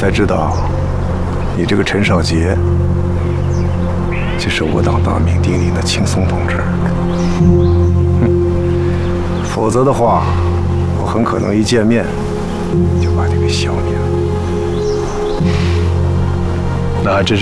才知道，你这个陈少杰，就是我党大名鼎鼎的青松同志。否则的话，我很可能一见面就把你给消灭了。那还真是。